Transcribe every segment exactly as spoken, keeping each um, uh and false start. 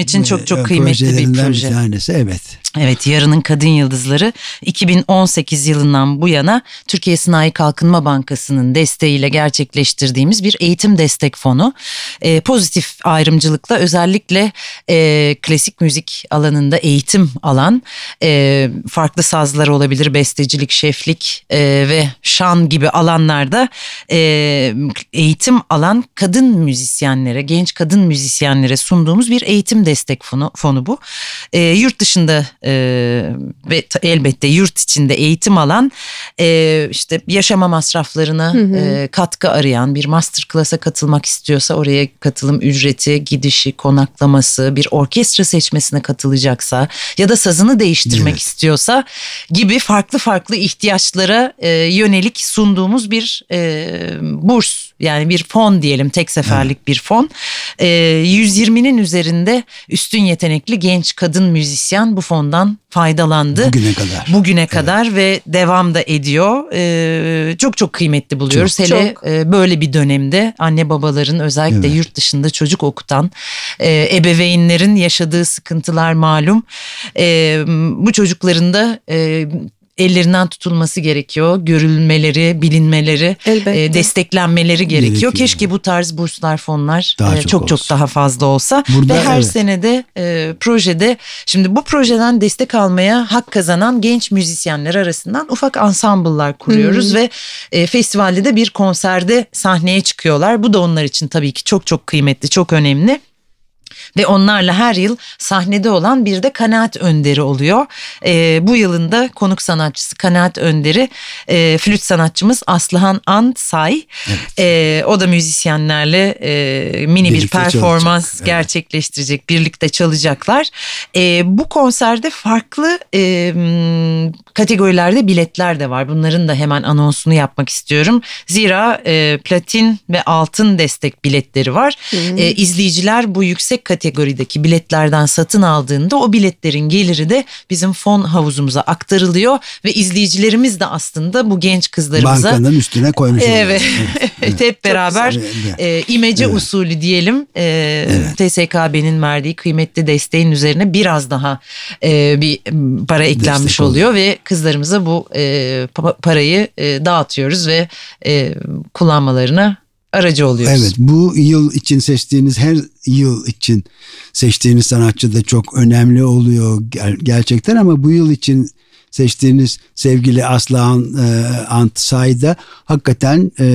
için çok çok kıymetli bir projelerinden proje. bir tanesi, evet. Evet, Yarının Kadın Yıldızları iki bin on sekiz yılından bu yana Türkiye Sanayi Kalkınma Bankası'nın desteğiyle gerçekleştirdiğimiz bir eğitim destek fonu. Ee, pozitif ayrımcılıkla özellikle e, klasik müzik alanında eğitim alan, e, farklı sazlar olabilir, bestecilik, şeflik e, ve şan gibi alanlarda e, eğitim alan kadın müzisyenlere, genç kadın müzisyenlere sunduğumuz bir eğitim destek fonu, fonu bu. E, yurt dışında e, ve elbette yurt içinde eğitim alan, e, işte yaşama masraflarına hı hı. E, katkı arayan, bir masterclass'a katılmak istiyorsa oraya katılım ücreti, gidişi, konaklaması, bir orkestra seçmesine katılacaksa ya da sazını değiştirmek evet. istiyorsa gibi farklı farklı ihtiyaçlara e, yönelik sunduğumuz bir e, burs, yani bir fon diyelim, tek seferlik evet. bir fon. E, yüz yirminin üzerinde üstün yetenekli genç kadın müzisyen bu fondan faydalandı. Bugüne kadar. Bugüne evet. kadar ve devam da ediyor. Ee, çok çok kıymetli buluyoruz. Çok, Hele çok. E, böyle bir dönemde anne babaların özellikle evet. yurt dışında çocuk okutan e, ebeveynlerin yaşadığı sıkıntılar malum. E, bu çocukların da E, ellerinden tutulması gerekiyor. Görülmeleri, bilinmeleri, e, desteklenmeleri gerekiyor. gerekiyor. Keşke bu tarz burslar, fonlar daha e, çok çok, çok daha fazla olsa. Burada, ve her evet. senede e, projede, şimdi bu projeden destek almaya hak kazanan genç müzisyenler arasından ufak ansambıllar kuruyoruz hmm. ve e, festivalde de bir konserde sahneye çıkıyorlar. Bu da onlar için tabii ki çok çok kıymetli, çok önemli. Ve onlarla her yıl sahnede olan bir de kanaat önderi oluyor. E, bu yılın da konuk sanatçısı, kanaat önderi e, flüt sanatçımız Aslıhan Antsay. Evet. E, o da müzisyenlerle e, mini birlikte bir performans evet. gerçekleştirecek, birlikte çalacaklar. E, bu konserde farklı e, kategorilerde biletler de var. Bunların da hemen anonsunu yapmak istiyorum. Zira e, platin ve altın destek biletleri var. E, izleyiciler bu yüksek kategorideki biletlerden satın aldığında o biletlerin geliri de bizim fon havuzumuza aktarılıyor ve izleyicilerimiz de aslında bu genç kızlarımıza bankanın üstüne koymuş oluyor. Evet. evet. Hep beraber e, imece evet. usulü diyelim e, evet. T S K B'nin verdiği kıymetli desteğin üzerine biraz daha e, bir para eklenmiş destek oluyor olur. Ve kızlarımıza bu e, parayı e, dağıtıyoruz ve e, kullanmalarına aracı oluyoruz. Evet, bu yıl için seçtiğiniz, her yıl için seçtiğiniz sanatçı da çok önemli oluyor gerçekten, ama bu yıl için seçtiğiniz sevgili Aslıhan e, Antsay da hakikaten e,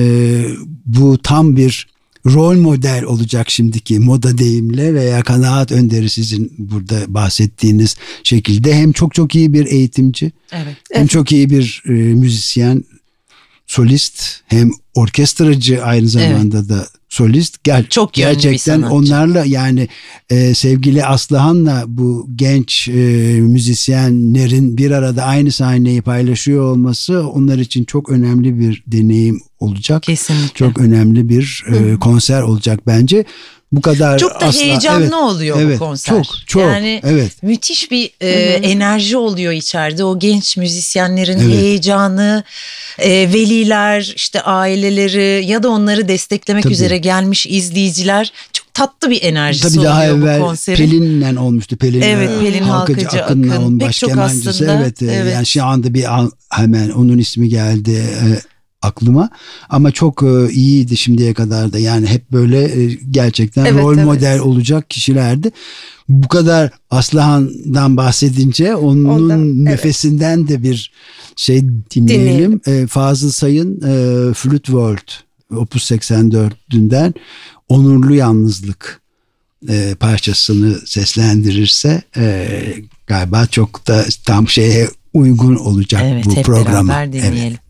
bu tam bir rol model olacak şimdiki moda deyimle, veya kanaat önderi sizin burada bahsettiğiniz şekilde. Hem çok çok iyi bir eğitimci, evet. hem evet. çok iyi bir e, müzisyen, solist, hem orkestracı, aynı zamanda evet. da solist. Ger- Çok gerçekten onlarla, yani e, sevgili Aslıhan'la bu genç e, müzisyenlerin bir arada aynı sahneyi paylaşıyor olması onlar için çok önemli bir deneyim olacak. Kesinlikle. Çok önemli bir e, konser olacak bence. Bu kadar çok da asla, heyecanlı evet, oluyor evet, bu konser. Çok çok yani evet. müthiş bir e, enerji oluyor içeride. O genç müzisyenlerin evet. heyecanı, e, veliler, işte aileleri ya da onları desteklemek Tabii. üzere gelmiş izleyiciler, çok tatlı bir enerjisi Tabii daha oluyor evvel bu konserin. Pelin'le olmuştu. Pelin, evet, Pelin Halkacı, Halkacı Akın'la Akın. onun baş kemancısı. Evet, evet. Yani şu anda bir hemen onun ismi geldi e, aklıma, ama çok e, iyiydi şimdiye kadar da, yani hep böyle e, gerçekten evet, rol evet. model olacak kişilerdi. Bu kadar Aslıhan'dan bahsedince onun Ondan, nefesinden evet. de bir şey dinleyelim. dinleyelim. E, Fazıl Say'ın e, Flute World Opus seksen dört'ünden Onurlu Yalnızlık e, parçasını seslendirirse e, galiba çok da tam şeye uygun olacak evet, bu programa. Evet, hep beraber dinleyelim. Evet.